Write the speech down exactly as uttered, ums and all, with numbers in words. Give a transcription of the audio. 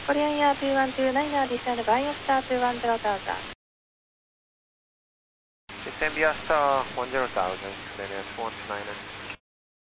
Korean Air two one two nine, descend via star two one zero thousand. Descend via star one zero thousand, then two one two nine.